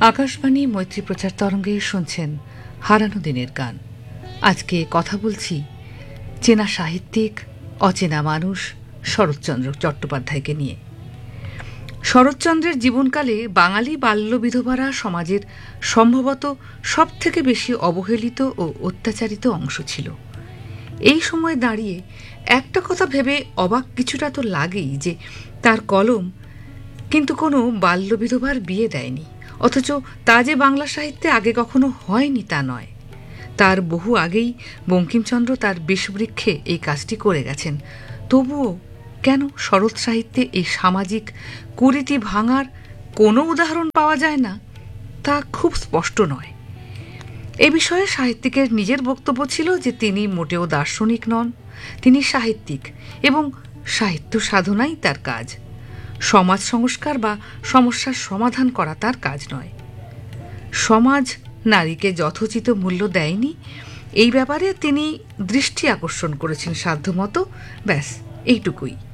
আকাশবাণী মৈত্রী প্রচার তরঙ্গে শুনছেন হারানো দিনের গান। আজকে কথা বলছি চেনা সাহিত্যিক, অচেনা মানুষ শরৎচন্দ্র চট্টোপাধ্যায়কে নিয়ে। শরৎচন্দ্রের জীবনকালে বাঙালি বাল্য বিধবারা সমাজের সম্ভবত সবথেকে বেশি অবহেলিত ও অত্যাচারিত অংশ ছিল। এই সময় দাঁড়িয়ে একটা কথা ভেবে অবাক কিছুটা তো লাগেই যে তার কলম কিন্তু কোনো বাল্য বিধবার বিয়ে দেয়নি, অথচ তা যে বাংলা সাহিত্যে আগে কখনো হয়নি তা নয়। তার বহু আগেই বঙ্কিমচন্দ্র তার বিষবৃক্ষে এই কাজটি করে গেছেন। তবুও কেন শরৎ সাহিত্যে এই সামাজিক কুরীতি ভাঙার কোনো উদাহরণ পাওয়া যায় না, তা খুব স্পষ্ট নয়। এ বিষয়ে সাহিত্যিকের নিজের বক্তব্য ছিল যে তিনি মোটেও দার্শনিক নন, তিনি সাহিত্যিক এবং সাহিত্য সাধনাই তার কাজ। সমাজ সংস্কার বা সমস্যার সমাধান করা তার কাজ নয়। সমাজ নারীকে যথোচিত মূল্য দেয়নি, এই ব্যাপারে তিনি দৃষ্টি আকর্ষণ করেছেন সাধ্যমতো, ব্যাস এইটুকুই।